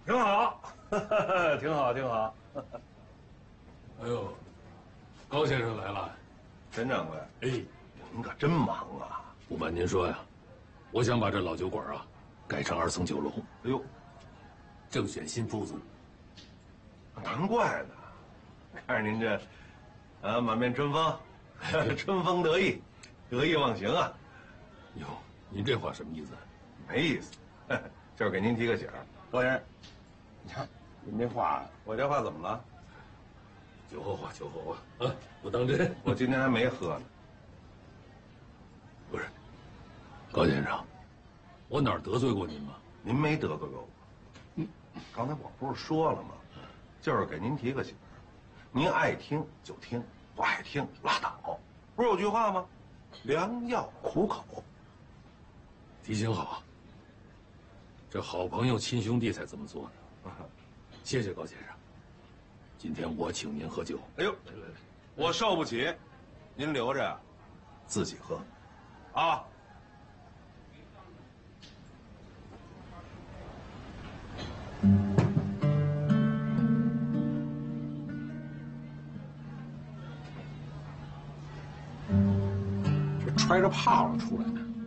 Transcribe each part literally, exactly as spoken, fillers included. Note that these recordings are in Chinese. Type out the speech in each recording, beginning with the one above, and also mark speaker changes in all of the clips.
Speaker 1: 挺好，挺好，挺好。
Speaker 2: 哎呦，高先生来了，
Speaker 1: 陈掌柜，
Speaker 2: 哎，
Speaker 1: 您可真忙啊！
Speaker 2: 不瞒您说呀，我想把这老酒馆啊改成二层酒楼。
Speaker 1: 哎呦，
Speaker 2: 正选新租子。
Speaker 1: 难怪呢，看着您这，啊，满面春风，春风得意，得意忘形啊！
Speaker 2: 哟，您这话什么意思？
Speaker 1: 没意思，就是给您提个醒，高先生，你看您这话，我这话怎么了？
Speaker 2: 酒后话，酒后话啊，不当真。
Speaker 1: 我今天还没喝呢。
Speaker 2: 不是，高先生，我哪儿得罪过您吗？
Speaker 1: 您没得罪过我。嗯，刚才我不是说了吗？就是给您提个醒，您爱听就听，不爱听拉倒。不是有句话吗？良药苦口。
Speaker 2: 提醒好，这好朋友、亲兄弟才这么做呢。谢谢高先生。今天我请您喝酒。
Speaker 1: 哎呦，来来来，我受不起，您留着呀，自己喝，啊。
Speaker 2: 这揣着炮了出来，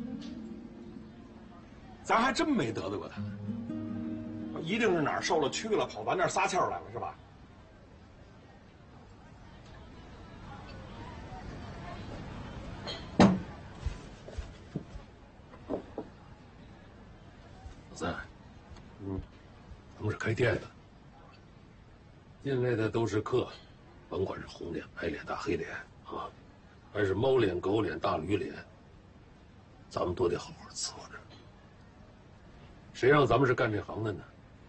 Speaker 2: 咱还真没得罪过他。
Speaker 3: 一定是哪儿受了屈了，跑咱这儿撒气儿来了，是吧？
Speaker 2: 老三，嗯，咱们是开店的，进来的都是客，甭管是红脸、白脸、大黑脸啊，还是猫脸、狗脸、大驴脸，咱们都得好好伺候着。谁让咱们是干这行的呢？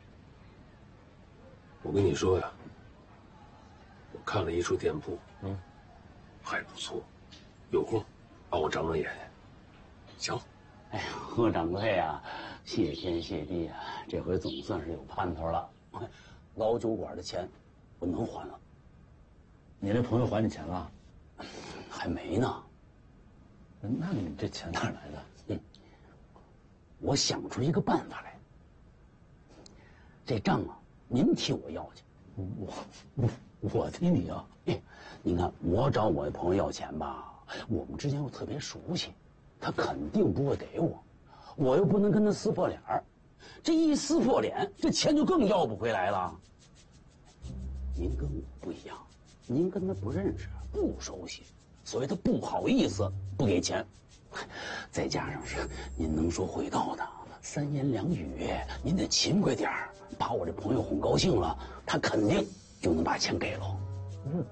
Speaker 2: 我跟你说呀，我看了一处店铺，嗯，还不错，有空帮我长长眼睛。行。
Speaker 4: 哎呀，贺掌柜呀，谢天谢地啊，这回总算是有盼头了。老酒馆的钱我能还了。
Speaker 5: 你那朋友还你钱了？
Speaker 4: 还没呢。
Speaker 5: 那你这钱哪来的？
Speaker 4: 嗯，我想出一个办法来。这账啊，您替我要去。
Speaker 5: 我我我替你要？
Speaker 4: 哎，你看我找我朋友要钱吧，我们之间又特别熟悉，他肯定不会给我，我又不能跟他撕破脸儿，这一撕破脸，这钱就更要不回来了。您跟我不一样，您跟他不认识，不熟悉，所以他不好意思不给钱。再加上是您能说会道的，三言两语您得勤快点儿，把我这朋友哄高兴了，他肯定就能把钱给了。
Speaker 5: 嗯，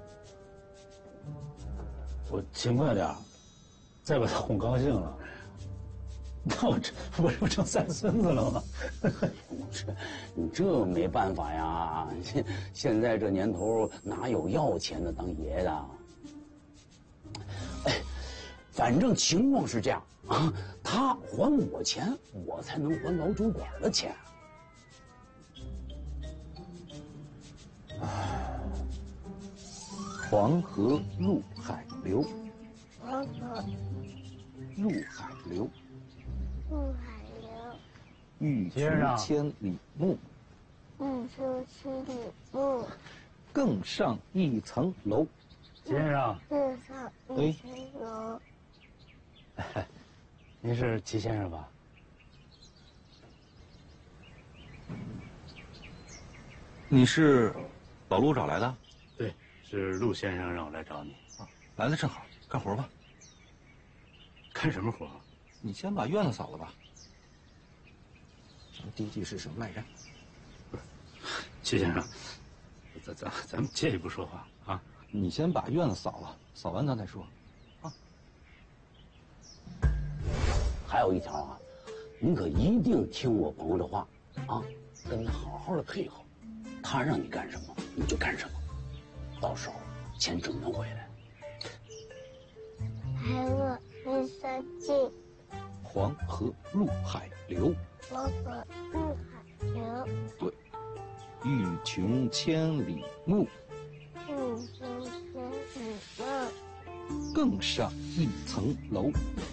Speaker 5: 我勤快点儿，再把他哄高兴了，那我这我这不成三孙子了吗？
Speaker 4: 这你这没办法呀，现现在这年头哪有要钱的当爷的？哎，反正情况是这样啊，他还我钱，我才能还老酒馆的钱。
Speaker 6: 黄河入海流，
Speaker 7: 黄河
Speaker 6: 入海流，
Speaker 7: 入海流，
Speaker 6: 欲穷千里目，
Speaker 7: 欲穷千里目，
Speaker 6: 更上一层楼。
Speaker 5: 先生，
Speaker 7: 更上一层楼。
Speaker 5: 哎，您是齐先生吧？
Speaker 6: 你是老陆找来的？
Speaker 5: 对，是陆先生让我来找你。
Speaker 6: 啊，来的正好，干活吧。
Speaker 5: 干什么活？
Speaker 6: 你先把院子扫了吧。地基是什么来着？
Speaker 5: 不是，齐先生，咱咱咱们借一步说话啊。
Speaker 6: 你先把院子扫了，扫完咱再说。啊。
Speaker 4: 还有一条啊，您可一定听我朋友的话啊，跟他好好的配合，他让你干什么你就干什么，到时候钱准能回来。
Speaker 7: 海落人生尽，
Speaker 6: 黄河入海流，
Speaker 7: 黄河入海流。
Speaker 6: 对，欲穷千里目，
Speaker 7: 欲穷千里目，
Speaker 6: 更上一层楼。